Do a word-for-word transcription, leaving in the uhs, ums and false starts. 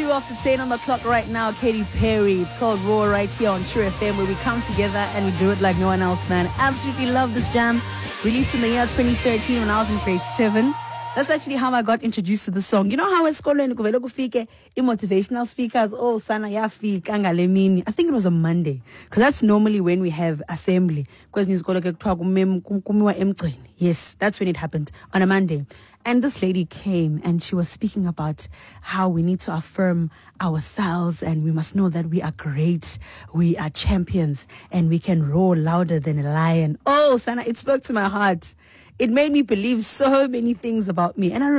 two after ten on the clock right now. Katy Perry. It's called Raw right here on True F M, where we come together and we do it like no one else, man. Absolutely love this jam. Released in the year twenty thirteen when I was in grade seven. That's actually how I got introduced to the song. You know how at school when kuvela kufike motivational speakers, oh sana yafika ngale mini. I think it was a Monday, because that's normally when we have assembly. Because yes, that's when it happened, on a Monday. And this lady came and she was speaking about how we need to affirm ourselves and we must know that we are great, we are champions, and we can roar louder than a lion. Oh, Sana, it spoke to my heart. It made me believe so many things about me. And I